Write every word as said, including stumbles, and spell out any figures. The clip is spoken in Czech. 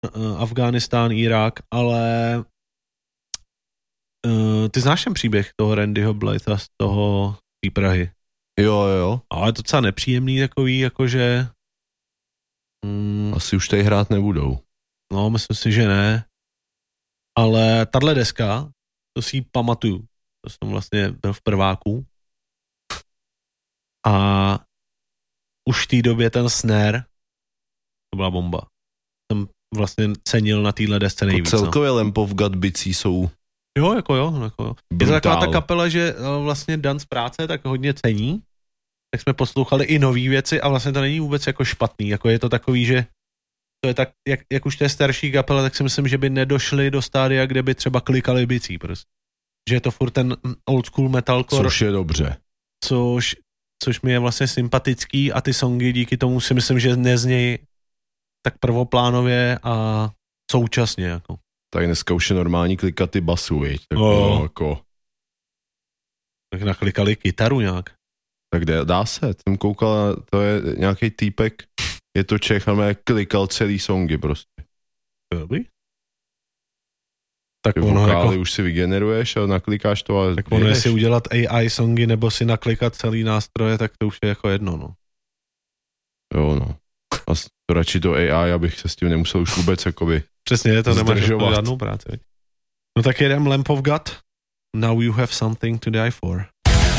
uh, Afghánistán, Irák, ale uh, ty znáš ten příběh toho Randyho Blytha z toho té Prahy? Jo, jo. Ale je to docela nepříjemný takový, jakože... Mm, Asi už tady hrát nebudou. No, myslím si, že ne. Ale tahle deska, to si ji pamatuju. To jsem vlastně byl v prváku. A už v té době ten snare, to byla bomba. Jsem vlastně cenil na téhle desce nejvíc. Celkově no. Lamp of God bicí jsou... Jo, jako jo. Jako jo. Je to taková ta kapela, že vlastně Dan z práce tak hodně cení. Tak jsme poslouchali i nový věci a vlastně to není vůbec jako špatný. Jako je to takový, že to je tak, jak, jak už to je starší kapela, tak si myslím, že by nedošli do stádia, kde by třeba klikali bicí prostě. Že je to furt ten old school metalcore. Což je dobře. Což, což mi je vlastně sympatický a ty songy díky tomu si myslím, že neznějí tak prvoplánově a současně jako. Tak dneska už je normální klikat ty basu, viď? Tak, oh. no, jako... tak naklikali kytaru nějak. Tak dá, dá se, jsem koukal, to je nějaký týpek, je to Čech, ale klikal celý songy prostě. Dobrý. Tak ty ono vokály jako... už si vygeneruješ a naklikáš to a... Tak ono je si udělat A I songy nebo si naklikat celý nástroje, tak to už je jako jedno, no. Jo, no. A to radši to A I, abych se s tím nemusel už vůbec jakoby přesně, to nemáš zdržovat. Žádnou práci. No tak jedem Lamp of God. Now you have something to die for.